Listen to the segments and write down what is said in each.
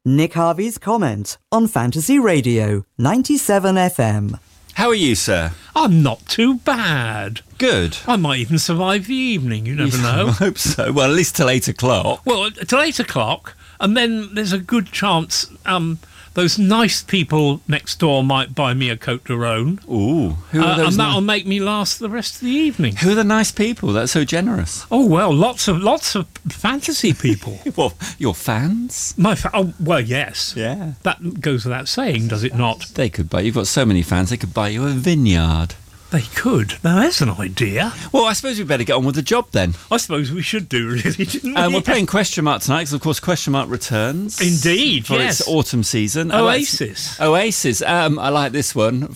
Nick Harvey's comment on Fantasy Radio 97 FM. How are you, sir? I'm not too bad. Good. I might even survive the evening, you never know. I hope so. Well, at least till 8 o'clock. Well, till 8 o'clock, and then there's a good chance those nice people next door might buy me a Cote de Rhone. Ooh. Who are those and that'll make me last the rest of the evening. Who are the nice people? That's so generous. Oh, well, lots of fantasy people. Well, your fans? Well, yes. Yeah. That goes without saying, does it not? They could buy... You've got so many fans, they could buy you a vineyard. They could. Now, there's an idea. Well, I suppose we better get on with the job then. I suppose we should do, really, didn't we? We're playing Question Mark tonight because, of course, Question Mark returns. Indeed, for yes. its autumn season. Oasis. Oasis. I like this one.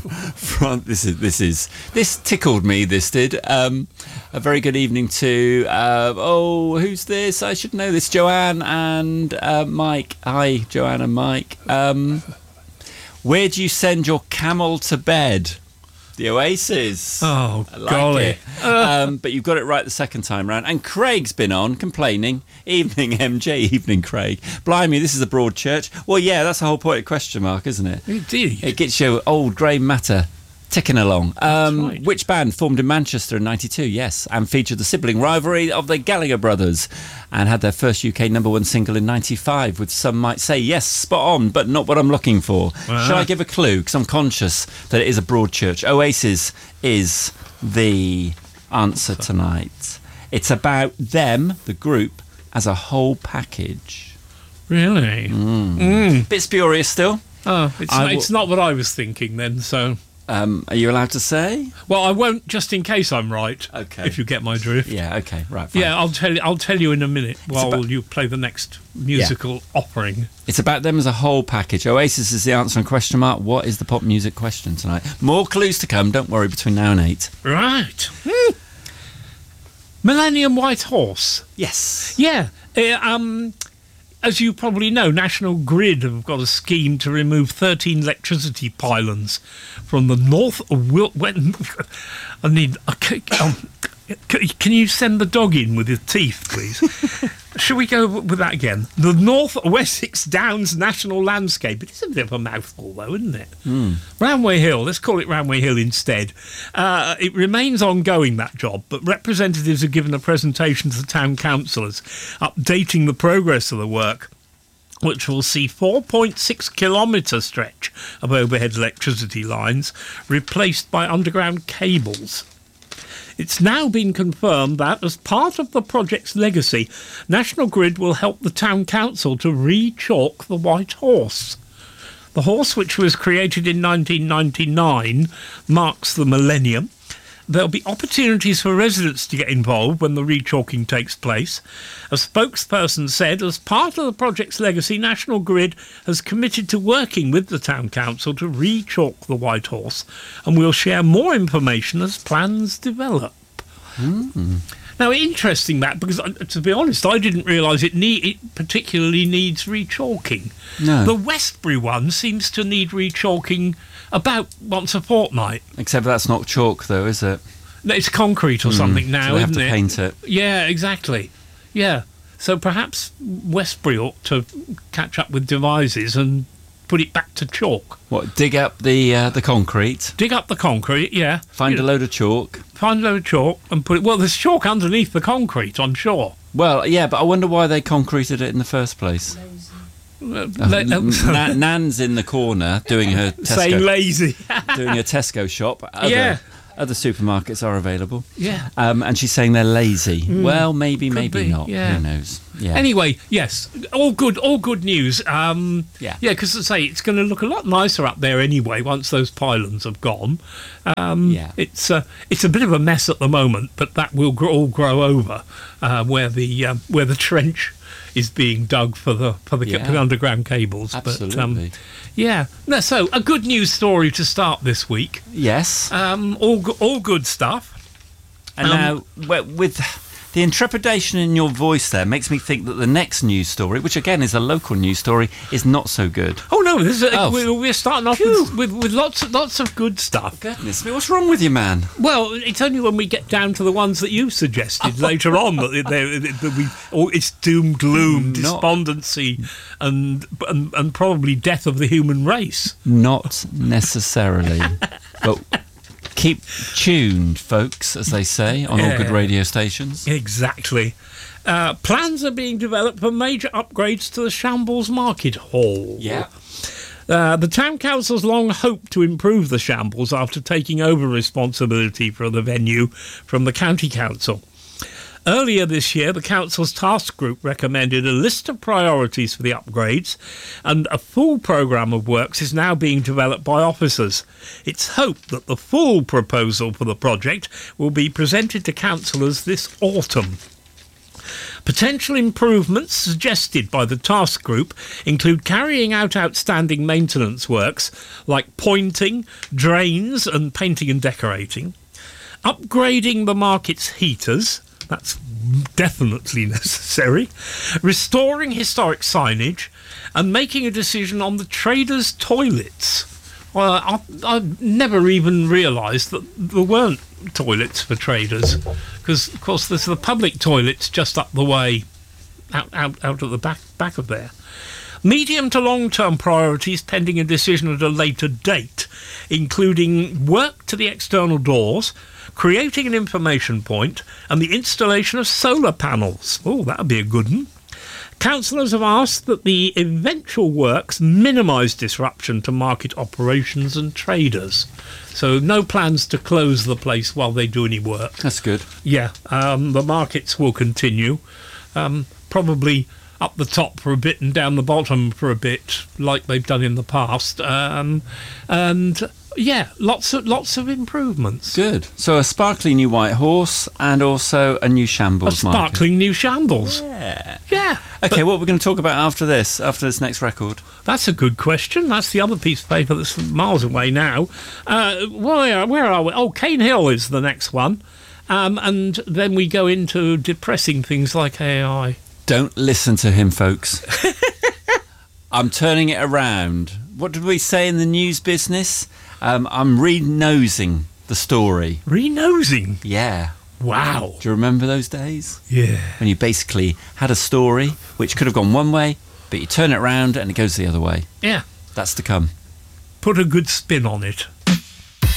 This tickled me, this did. A very good evening to... who's this? I should know this. Joanne and Mike. Hi, Joanne and Mike. Where do you send your camel to bed? The Oasis. Oh, I like golly. it. But you've got it right the second time round. And Craig's been on complaining. Evening, MJ. Evening, Craig. Blimey, this is a broad church. Well, yeah, that's the whole point of Question Mark, isn't it? Indeed. It gets your old grey matter ticking along. Right. Which band formed in Manchester in 92? Yes. And featured the sibling rivalry of the Gallagher brothers. And had their first UK #1 single in 95, with some might say, yes, spot on, but not what I'm looking for. Shall I give a clue? Because I'm conscious that it is a broad church. Oasis is the answer tonight. It's about them, the group, as a whole package. Really? Bit spurious still. Oh, it's not what I was thinking then, so... Are you allowed to say? Well, I won't, just in case I'm right. Okay. If you get my drift. Yeah, okay, right, fine. Yeah, I'll tell you in a minute while you play the next musical offering. It's about them as a whole package. Oasis is the answer on Question Mark. What is the pop music question tonight? More clues to come, don't worry, between now and 8. Right. Millennium White Horse. Yes. Yeah. As you probably know, National Grid have got a scheme to remove 13 electricity pylons from the north of can you send the dog in with his teeth, please? Shall we go with that again? The North Wessex Downs National Landscape. It is a bit of a mouthful, though, isn't it? Ranway Hill. Let's call it Ranway Hill instead. It remains ongoing, that job, but representatives have given a presentation to the town councillors updating the progress of the work, which will see 4.6 kilometre stretch of overhead electricity lines replaced by underground cables. It's now been confirmed that, as part of the project's legacy, National Grid will help the town council to re-chalk the White Horse. The horse, which was created in 1999, marks the millennium. There'll be opportunities for residents to get involved when the re-chalking takes place. A spokesperson said, as part of the project's legacy, National Grid has committed to working with the town council to re-chalk the White Horse, and we'll share more information as plans develop. Now, interesting that, because to be honest, I didn't realise it particularly needs re-chalking. No. The Westbury one seems to need re-chalking about once a fortnight. Except that's not chalk, though, is it? It's concrete or something now, so they isn't have it? to paint it. Yeah, exactly. Yeah. So perhaps Westbury ought to catch up with Devizes and put it back to chalk. What, dig up the concrete? Dig up the concrete, yeah. Find a load of chalk? Find a load of chalk and put it... Well, there's chalk underneath the concrete, I'm sure. Well, yeah, but I wonder why they concreted it in the first place. Nan's in the corner doing her Tesco. Saying lazy. Doing her Tesco shop. Other supermarkets are available. Yeah. And she's saying they're lazy. Well, maybe be, not. yeah. Who knows? Yeah. Anyway, yes, all good news. Yeah, because as I say, it's going to look a lot nicer up there anyway once those pylons have gone. It's a bit of a mess at the moment, but that will all grow over where the trench is being dug for the underground cables. Absolutely. But, so a good news story to start this week. Yes. All good stuff. And now, with the intrepidation in your voice there makes me think that the next news story, which again is a local news story, is not so good. Oh, no, No, this is, Oh. we're starting off with lots of good stuff. Goodness me, what's wrong with you, man? Well, it's only when we get down to the ones that you suggested later on that it's doom, gloom, despondency, and probably death of the human race. Not necessarily. But keep tuned, folks, as they say, on all good radio stations. Exactly. Plans are being developed for major upgrades to the Shambles Market Hall. Yeah. The Town Council's long hoped to improve the Shambles after taking over responsibility for the venue from the County Council. Earlier this year, the Council's task group recommended a list of priorities for the upgrades, and a full programme of works is now being developed by officers. It's hoped that the full proposal for the project will be presented to councillors this autumn. Potential improvements suggested by the task group include carrying out outstanding maintenance works like pointing, drains and painting and decorating, upgrading the market's heaters, that's definitely necessary, restoring historic signage and making a decision on the traders' toilets. Well, I never even realised that there weren't toilets for traders, because of course there's the public toilets just up the way, out at the back of there. Medium to long-term priorities pending a decision at a later date, including work to the external doors, creating an information point, and the installation of solar panels. Oh, that would be a good one. Councillors have asked that the eventual works minimise disruption to market operations and traders. So no plans to close the place while they do any work. That's good. Yeah, the markets will continue, probably up the top for a bit and down the bottom for a bit, like they've done in the past. And yeah, lots of improvements. Good. So a sparkling new white horse and also a new Shambles A sparkling new Shambles. Yeah. Yeah. Okay, what are we going to talk about after this next record? That's a good question. That's the other piece of paper that's miles away now. Where are we? Oh, Cane Hill is the next one. And then we go into depressing things like AI. Don't listen to him, folks. I'm turning it around. What did we say in the news business? I'm re-nosing the story. Re-nosing? Yeah. Wow. Do you remember those days? Yeah. When you basically had a story which could have gone one way, but you turn it around and it goes the other way. Yeah. That's to come. Put a good spin on it.